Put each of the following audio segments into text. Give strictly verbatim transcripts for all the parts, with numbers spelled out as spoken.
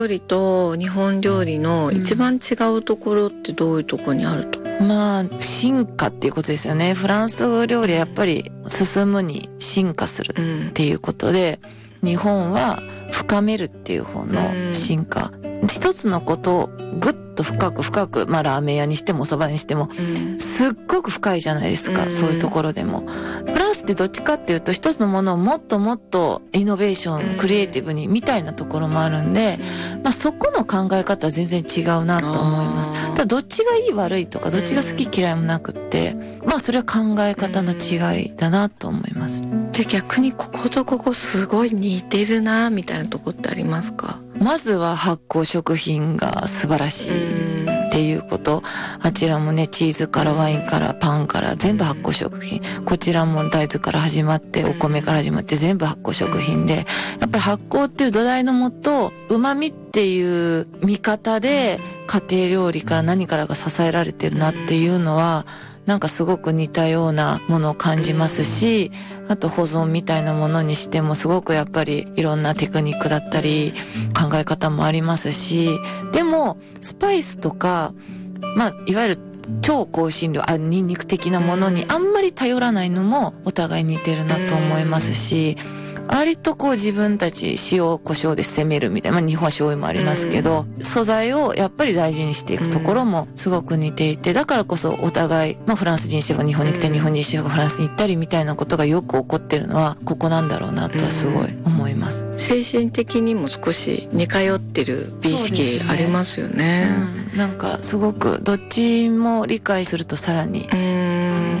料理と日本料理の一番違うところってどういうところにあると、 うん、まあ進化っていうことですよね。フランス料理はやっぱり進むに進化するっていうことで、うん、日本は深めるっていう方の進化、うん、一つのことをぐっと深く深く、まあラーメン屋にしてもお蕎麦にしても、うん、すっごく深いじゃないですか、うん、そういうところでも。フランスってどっちかっていうと一つのものをもっともっとイノベーション、うん、クリエイティブにみたいなところもあるんで、まあそこの考え方は全然違うなと思います。ただどっちがいい悪いとかどっちが好き嫌いもなくって、まあそれは考え方の違いだなと思います。 じゃあ逆にこことここすごい似てるなみたいなとこってありますか？ まずは発酵食品が素晴らしいっていうこと。あちらもね、チーズからワインからパンから全部発酵食品。こちらも大豆から始まってお米から始まって全部発酵食品で、やっぱり発酵っていう土台のもと、旨味っていう見方で家庭料理から何からが支えられてるなっていうのは、なんかすごく似たようなものを感じますし、あと保存みたいなものにしてもすごくやっぱりいろんなテクニックだったり考え方もありますし、でもスパイスとか、まあいわゆる超香辛料、あ、ニンニク的なものにあんまり頼らないのもお互い似てるなと思いますし、割とこう自分たち塩胡椒で攻めるみたいな、まあ日本は醤油もありますけど、うん、素材をやっぱり大事にしていくところもすごく似ていて、だからこそお互い、まあフランス人シェフが日本に来て、日本人シェフがフランスに行ったりみたいなことがよく起こってるのはここなんだろうなとはすごい思います。 うん、精神的にも少し似通ってる美意識ありますよね。 うん、なんかすごくどっちも理解するとさらに、うん、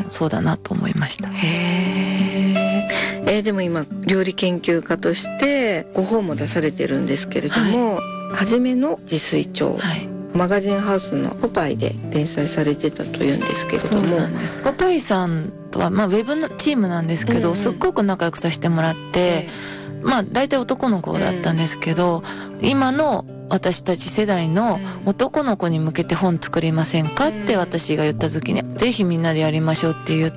そうだなと思いました。 へー。えー、でも今料理研究家としてご本も出されてるんですけれども、はい、はじめの自炊帳、はい、マガジンハウスのポパイで連載されてたというんですけれども。 そうなんです。ポパイさんとは、まあ、ウェブのチームなんですけど、うん、すっごく仲良くさせてもらって、えー、まあ大体男の子だったんですけど、うん、今の私たち世代の男の子に向けて本作りませんかって私が言った時に、ぜひみんなでやりましょうって言って、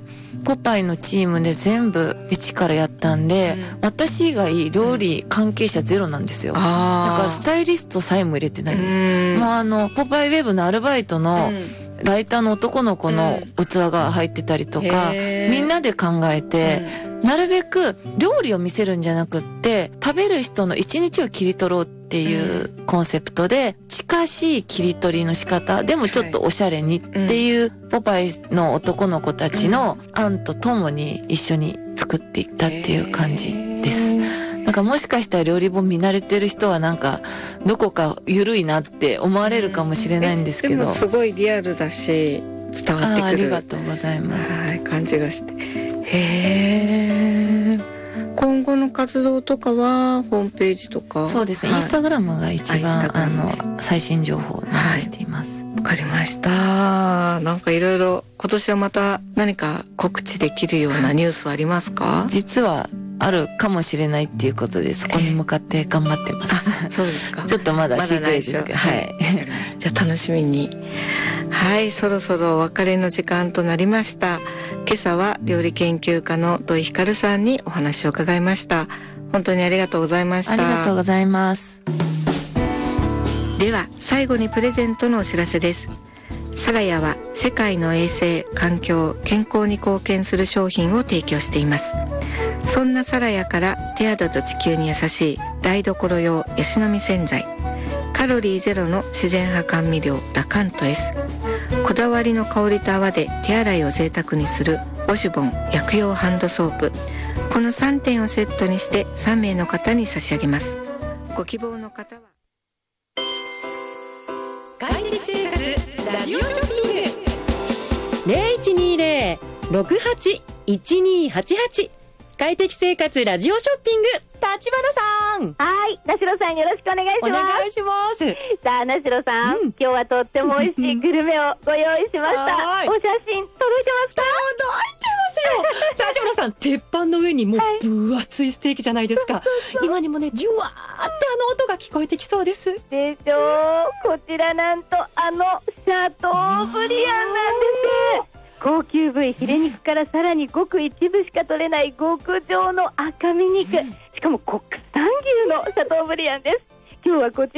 ポパイのチームで全部一からやったんで、私以外料理関係者ゼロなんですよ。だからスタイリストさえも入れてないんです。もうあのポパイウェブのアルバイトのライターの男の子の器が入ってたりとか、みんなで考えて、なるべく料理を見せるんじゃなくって、食べる人の一日を切り取ろうっていうコンセプトで、近しい切り取りの仕方でもちょっとおしゃれにっていうポパイの男の子たちの案とともに一緒に作っていったっていう感じです。なんかもしかしたら料理本見慣れてる人はなんかどこか緩いなって思われるかもしれないんですけど、 でもすごいリアルだし伝わってくる。 あ, ありがとうございます。 はい、感じがして。へー。今後の活動とかはホームページとか。 そうですね、はい、インスタグラムが一番あの最新情報を流しています。 わ、はい、かりました。なんかいろいろ今年はまた何か告知できるようなニュースはありますか？ 実はあるかもしれないっていうことで、そこに向かって頑張ってます。 えー、そうですか。 ちょっとまだシークレットですけど、はい。 じゃあ楽しみに。はい、そろそろお別れの時間となりました。今朝は料理研究家の土井ひかるさんにお話を伺いました。本当にありがとうございました。 ありがとうございます。 では最後にプレゼントのお知らせです。サラヤは世界の衛生、環境、健康に貢献する商品を提供しています。そんなサラヤから手肌と地球に優しい台所用ヤシの実洗剤、カロリーゼロの自然派甘味料ラカント S、 こだわりの香りと泡で手洗いを贅沢にするウォシュボン薬用ハンドソープ、このさんてんをセットにしてさんめいの方に差し上げます。ご希望の方は快適生活ラジオショッピング ゼロいちにゼロ ろくはち いちにはちはち、快適生活ラジオショッピング、立花さん。 はい、田代さんよろしくお願いします。 お願いします。 さあ田代さん、うん、今日はとっても美味しいグルメをご用意しました。お写真届いてますか？ 届いてますよ。立花さん、鉄板の上にもう分厚いステーキじゃないですか。はい、今にもね、ジュワーってあの音が聞こえてきそうです。 でしょう。こちらなんとあのシャトーブリアンなんです。高級部位ヒレ肉からさらにごく一部しか取れない極上の赤身肉、しかも国産牛のシャトーブリアンです。今日はこちら